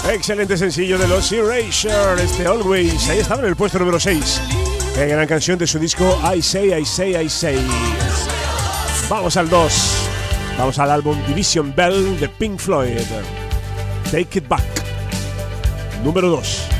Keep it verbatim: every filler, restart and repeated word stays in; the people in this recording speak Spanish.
Excelente sencillo de los Erasure, este Always. Ahí estaba en el puesto número seis. Qué gran canción de su disco I Say, I Say, I Say. Vamos al dos. Vamos al álbum Division Bell de Pink Floyd. Take It Back. Número dos.